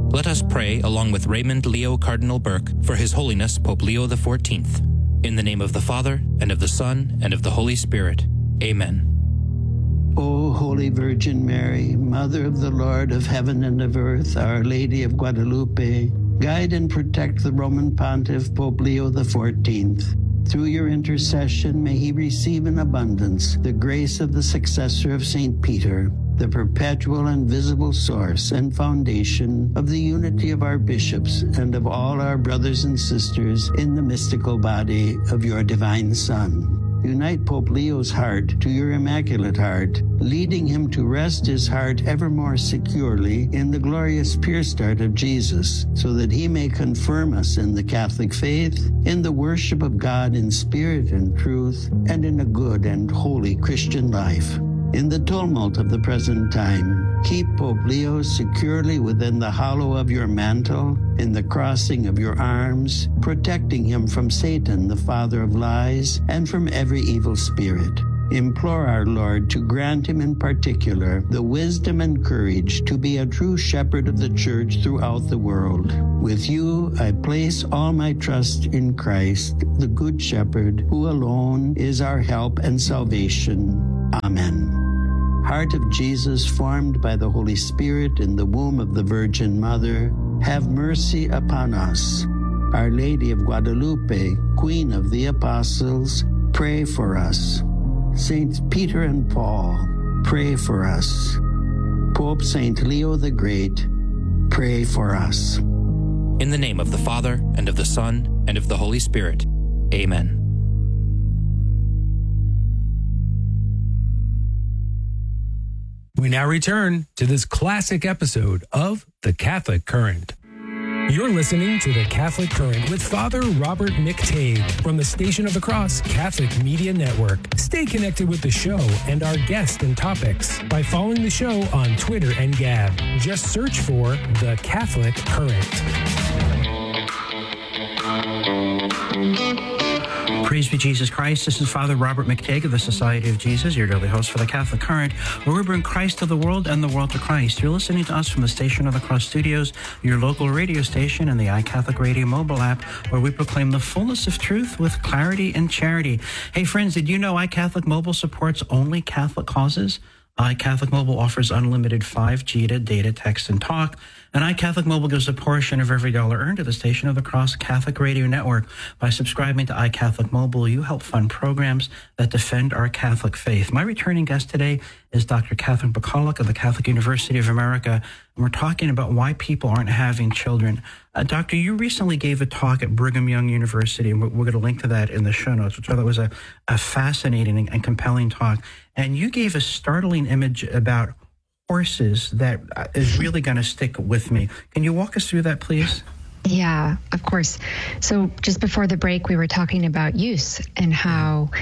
Let us pray along with Raymond Leo Cardinal Burke for His Holiness Pope Leo XIV. In the name of the Father, and of the Son, and of the Holy Spirit. Amen. O Holy Virgin Mary, Mother of the Lord of heaven and of earth, Our Lady of Guadalupe, guide and protect the Roman Pontiff Pope Leo XIV. Through your intercession, may he receive in abundance the grace of the successor of St. Peter, the perpetual and visible source and foundation of the unity of our bishops and of all our brothers and sisters in the mystical body of your divine Son. Unite Pope Leo's heart to your Immaculate Heart, leading him to rest his heart ever more securely in the glorious pure start of Jesus, so that he may confirm us in the Catholic faith, in the worship of God in spirit and truth, and in a good and holy Christian life. In the tumult of the present time, keep Pope Leo securely within the hollow of your mantle, in the crossing of your arms, protecting him from Satan, the father of lies, and from every evil spirit. Implore our Lord to grant him in particular the wisdom and courage to be a true shepherd of the Church throughout the world. With you, I place all my trust in Christ, the Good Shepherd, who alone is our help and salvation. Amen. Heart of Jesus, formed by the Holy Spirit in the womb of the Virgin Mother, have mercy upon us. Our Lady of Guadalupe, Queen of the Apostles, pray for us. Saints Peter and Paul, pray for us. Pope Saint Leo the Great, pray for us. In the name of the Father, and of the Son, and of the Holy Spirit. Amen. We now return to this classic episode of The Catholic Current. You're listening to The Catholic Current with Father Robert McTague from the Station of the Cross Catholic Media Network. Stay connected with the show and our guests and topics by following the show on Twitter and Gab. Just search for The Catholic Current. Praise be Jesus Christ. This is Father Robert McTague of the Society of Jesus, your daily host for the Catholic Current, where we bring Christ to the world and the world to Christ. You're listening to us from the Station of the Cross Studios, your local radio station, and the iCatholic Radio mobile app, where we proclaim the fullness of truth with clarity and charity. Hey, friends, did you know iCatholic Mobile supports only Catholic causes? iCatholic Mobile offers unlimited 5G data, text, and talk. And iCatholic Mobile gives a portion of every dollar earned to the Station of the Cross Catholic Radio Network. By subscribing to iCatholic Mobile, you help fund programs that defend our Catholic faith. My returning guest today is Dr. Catherine Bacalek of the Catholic University of America, and we're talking about why people aren't having children. Doctor, you recently gave a talk at Brigham Young University, and we're going to link to that in the show notes, which I thought was a fascinating and compelling talk. And you gave a startling image about horses that is really going to stick with me. Can you walk us through that, please? Yeah, of course. So just before the break, we were talking about use and how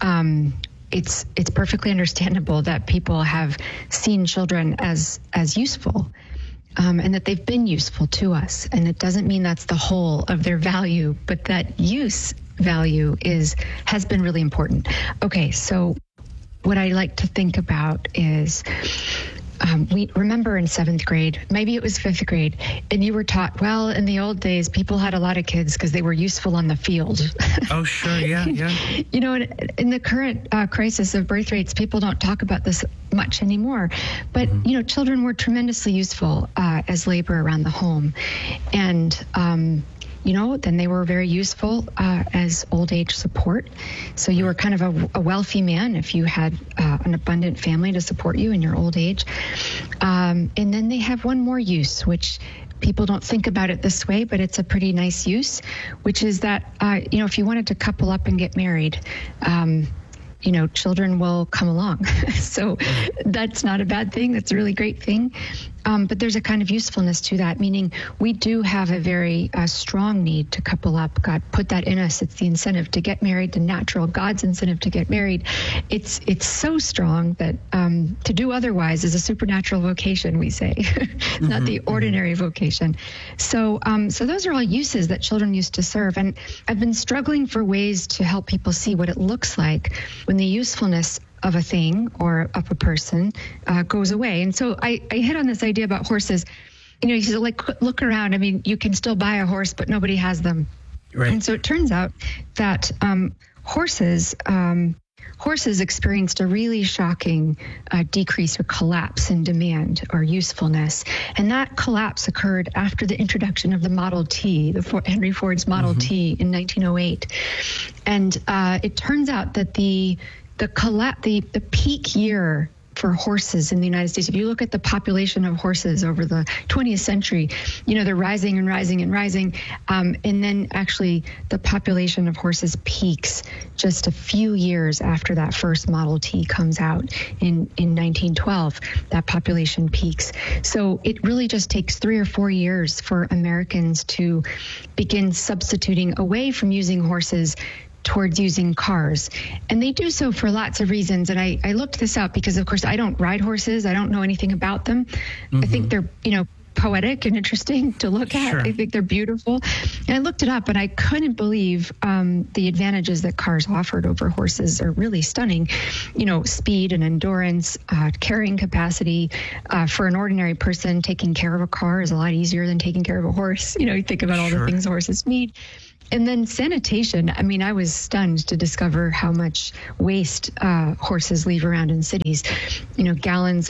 it's perfectly understandable that people have seen children as useful. And that they've been useful to us. And it doesn't mean that's the whole of their value, but that use value has been really important. Okay, so what I like to think about is we remember in 7th grade, maybe it was 5th grade, and you were taught, well, in the old days, people had a lot of kids because they were useful on the field. Oh, sure, yeah. You know, in the current crisis of birth rates, people don't talk about this much anymore. But, you know, children were tremendously useful as labor around the home. And, you know, then they were very useful as old age support. So you were kind of a wealthy man if you had an abundant family to support you in your old age. And then they have one more use, which people don't think about it this way, but it's a pretty nice use, which is that, you know, if you wanted to couple up and get married, you know, children will come along. So that's not a bad thing. That's a really great thing. But there's a kind of usefulness to that, meaning we do have a very strong need to couple up. God put that in us. It's the incentive to get married, the natural God's incentive to get married. It's so strong that to do otherwise is a supernatural vocation, we say, not the ordinary vocation. So those are all uses that children used to serve. And I've been struggling for ways to help people see what it looks like when the usefulness of a thing or of a person goes away. And so I hit on this idea about horses. you said, like, look around. I mean, you can still buy a horse, but nobody has them. Right. And so it turns out that horses experienced a really shocking decrease or collapse in demand or usefulness. And that collapse occurred after the introduction of the Model T, Henry Ford's Model T in 1908. And it turns out that the peak year for horses in the United States, if you look at the population of horses over the 20th century, they're rising and rising and rising. And then actually the population of horses peaks just a few years after that first Model T comes out in 1912. That population peaks. So it really just takes 3 or 4 years for Americans to begin substituting away from using horses towards using cars. And they do so for lots of reasons. And I looked this up because, of course, I don't ride horses. I don't know anything about them. I think they're, poetic and interesting to look at. Sure. I think they're beautiful. And I looked it up, and I couldn't believe the advantages that cars offered over horses are really stunning. Speed and endurance, carrying capacity. For an ordinary person, taking care of a car is a lot easier than taking care of a horse. You think about all the things horses need. And then sanitation. I mean, I was stunned to discover how much waste horses leave around in cities. Gallons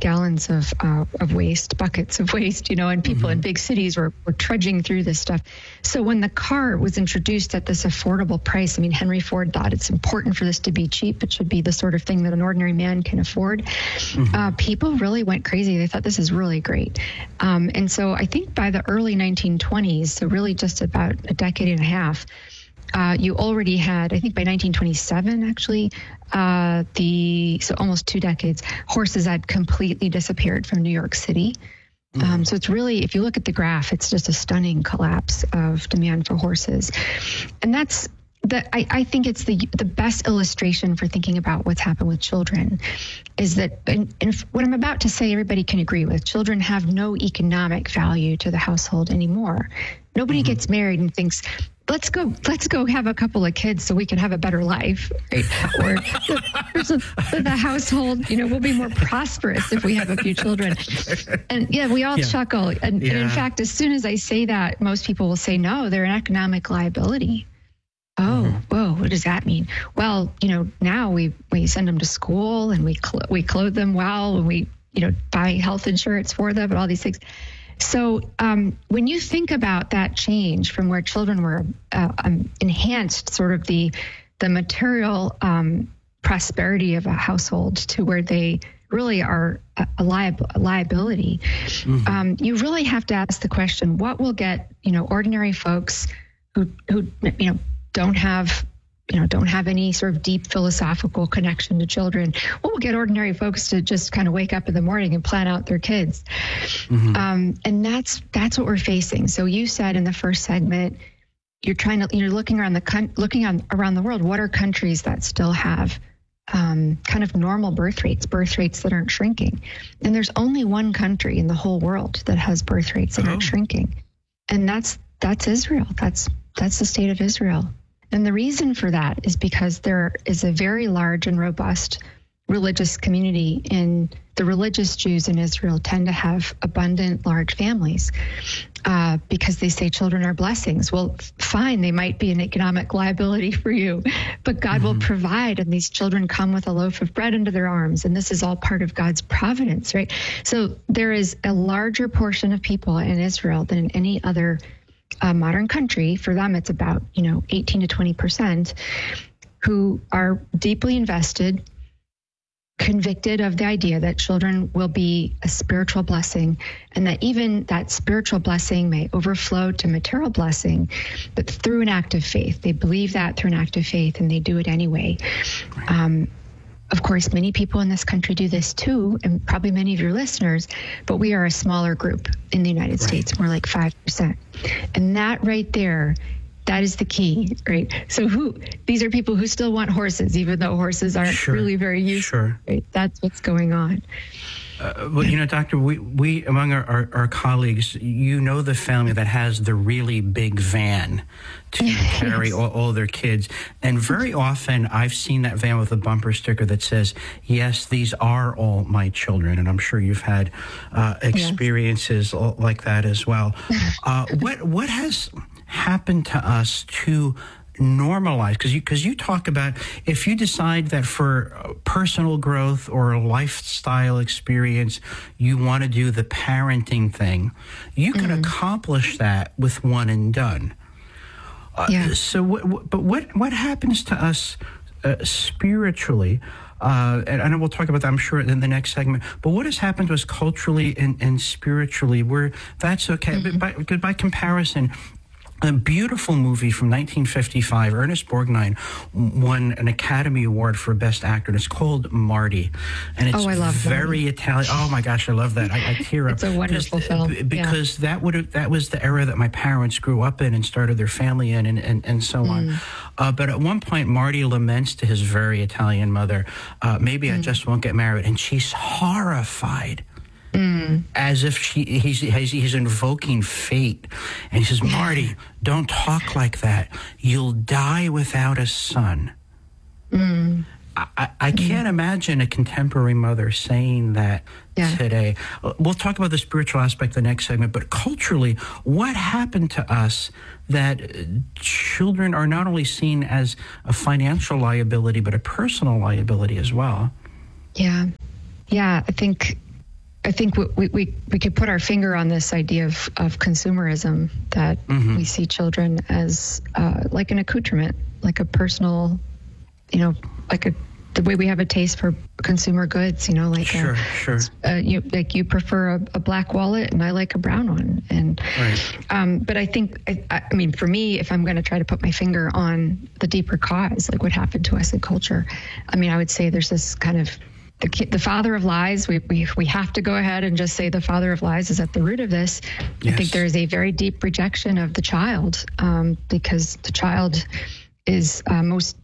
of waste, buckets of waste. And people in big cities were trudging through this stuff. So when the car was introduced at this affordable price, I mean, Henry Ford thought it's important for this to be cheap. It should be the sort of thing that an ordinary man can afford. People really went crazy. They thought this is really great. And so I think by the early 1920s, so really just about a decade and a half, you already had, I think by 1927, actually, so almost 2 decades, horses had completely disappeared from New York City. So it's really, if you look at the graph, it's just a stunning collapse of demand for horses. And I think it's the best illustration for thinking about what's happened with children is that, and what I'm about to say, everybody can agree with. Children have no economic value to the household anymore. Nobody gets married and thinks, let's go have a couple of kids so we can have a better life, right? Or the household, will be more prosperous if we have a few children. And we all chuckle. And in fact, as soon as I say that, most people will say, no, they're an economic liability. Oh, whoa, what does that mean? Well, now we send them to school and we clothe them well and we, buy health insurance for them and all these things. So when you think about that change from where children were enhanced sort of the material prosperity of a household to where they really are a liability, you really have to ask the question, what will get, ordinary folks who don't have any sort of deep philosophical connection to children. What will get ordinary folks to just kind of wake up in the morning and plan out their kids? And that's what we're facing. So you said in the first segment, you're looking around the world. What are countries that still have kind of normal birth rates that aren't shrinking? And there's only one country in the whole world that has birth rates that aren't shrinking, and that's Israel. That's the state of Israel. And the reason for that is because there is a very large and robust religious community, and the religious Jews in Israel tend to have abundant, large families because they say children are blessings. Well, fine, they might be an economic liability for you, but God will provide, and these children come with a loaf of bread under their arms, and this is all part of God's providence, right? So there is a larger portion of people in Israel than in any other modern country. For them, it's about 18 to 20% who are deeply invested, convicted of the idea that children will be a spiritual blessing, and that even that spiritual blessing may overflow to material blessing, but through an act of faith. They believe that through an act of faith, and they do it anyway. Of course, many people in this country do this too, and probably many of your listeners, but we are a smaller group in the United States, more like 5%. And that right there, that is the key, right? So these are people who still want horses, even though horses aren't really very useful, right? That's what's going on. Well, Doctor, we among our colleagues, the family that has the really big van to carry all their kids. And very often I've seen that van with a bumper sticker that says, yes, these are all my children. And I'm sure you've had experiences like that as well. What has happened to us to normalize, because you talk about if you decide that for personal growth or a lifestyle experience you want to do the parenting thing, you can accomplish that with one and done. So what happens to us spiritually? And I know we'll talk about that, I'm sure, in the next segment. But what has happened to us culturally and spiritually, where that's okay? But by comparison, a beautiful movie from 1955, Ernest Borgnine won an Academy Award for Best Actor, and it's called Marty. And it's I love very Marty. Italian. Oh my gosh, I love that. I tear up. It's a wonderful film. Because that was the era that my parents grew up in and started their family in and so on. But at one point, Marty laments to his very Italian mother, maybe I just won't get married. And she's horrified. As if he's invoking fate. And he says, Marty, don't talk like that. You'll die without a son. I can't imagine a contemporary mother saying that today. We'll talk about the spiritual aspect the next segment, but culturally, what happened to us that children are not only seen as a financial liability, but a personal liability as well? Yeah, I think we could put our finger on this idea of consumerism, that we see children as like an accoutrement, like a personal, the way we have a taste for consumer goods, like sure. You prefer a black wallet and I like a brown one, and but I think I mean for me, if I'm going to try to put my finger on the deeper cause, like what happened to us in culture, I mean I would say there's this kind of the father of lies. We have to go ahead and just say the father of lies is at the root of this. Yes. I think there is a very deep rejection of the child, because the child is most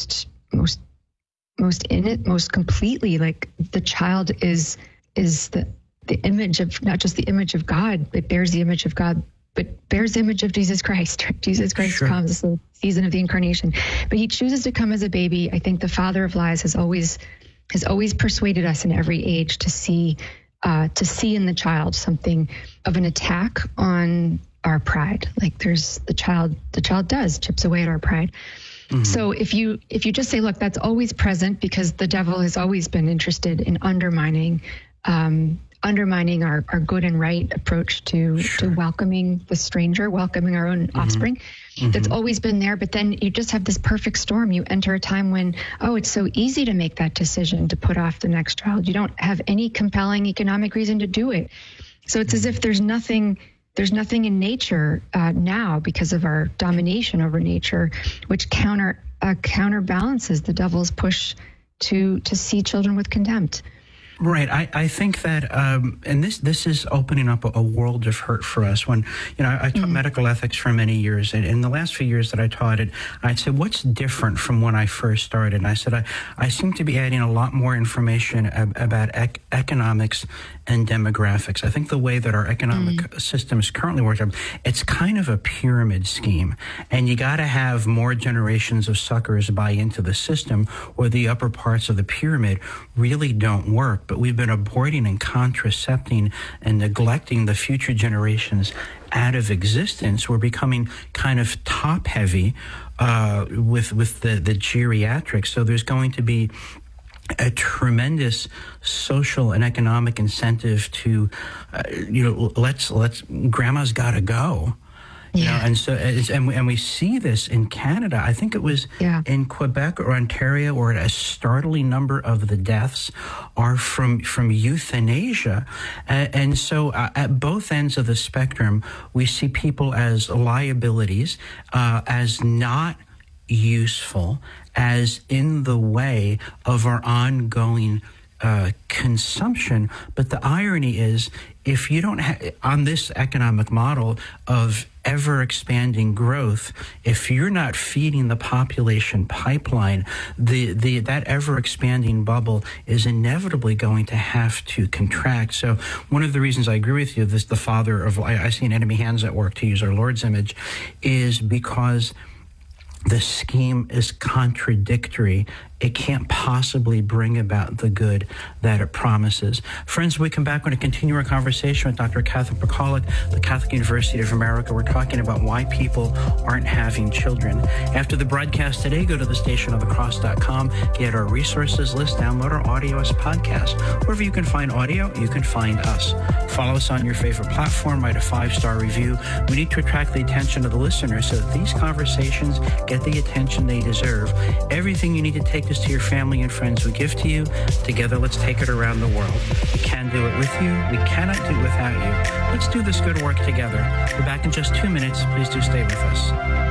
in it, most completely. Like the child is the image of, not just the image of God, it bears the image of God, but bears the image of Jesus Christ. Jesus Christ comes, it's the season of the incarnation, but he chooses to come as a baby. I think the father of lies has always persuaded us in every age to see in the child something of an attack on our pride. Like there's the child chips away at our pride. So if you just say, look, that's always present, because the devil has always been interested in undermining our good and right approach to welcoming the stranger, welcoming our own offspring. That's always been there. But then you just have this perfect storm. You enter a time when, it's so easy to make that decision to put off the next child. You don't have any compelling economic reason to do it. So it's as if there's nothing in nature now, because of our domination over nature, which counterbalances the devil's push to see children with contempt. Right. I think that, and this is opening up a world of hurt for us. When, I taught medical ethics for many years, and in the last few years that I taught it, I'd say, what's different from when I first started? And I said, I seem to be adding a lot more information about economics and demographics. I think the way that our economic system is currently working, it's kind of a pyramid scheme, and you got to have more generations of suckers buy into the system, or the upper parts of the pyramid really don't work. But we've been aborting and contracepting and neglecting the future generations out of existence. We're becoming kind of top heavy with the geriatrics. So there's going to be a tremendous social and economic incentive to, let's grandma's got to go. And so, and we see this in Canada. I think it was in Quebec or Ontario, where a startling number of the deaths are from euthanasia. And so at both ends of the spectrum, we see people as liabilities, as not useful, as in the way of our ongoing consumption. But the irony is, if you don't have, on this economic model of ever-expanding growth, if you're not feeding the population pipeline, that ever-expanding bubble is inevitably going to have to contract. So one of the reasons I agree with you, the father of, I see an enemy hands at work, to use our Lord's image, is because the scheme is contradictory. It can't possibly bring about the good that it promises. Friends, when we come back, we're going to continue our conversation with Dr. Catherine Pakaluk, the Catholic University of America. We're talking about why people aren't having children. After the broadcast today, go to thestationofthecross.com, get our resources list, download our audio as a podcast. Wherever you can find audio, you can find us. Follow us on your favorite platform, write a 5-star review. We need to attract the attention of the listeners so that these conversations get the attention they deserve. Everything you need to take this to your family and friends we give to you. Together, let's take it around the world. We can do it with you. We cannot do it without you. Let's do this good work together. We're back in just 2 minutes. Please do stay with us.